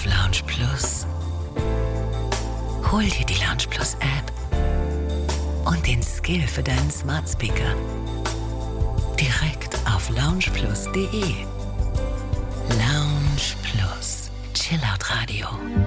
auf Lounge Plus. Hol dir die Lounge Plus App und den Skill für deinen Smart Speaker. Direkt auf loungeplus.de. Lounge Plus. Chillout Radio.